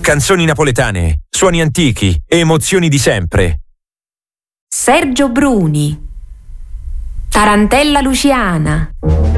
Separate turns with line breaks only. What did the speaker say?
Canzoni napoletane, suoni antichi, emozioni di sempre.
Sergio Bruni, Tarantella Luciana.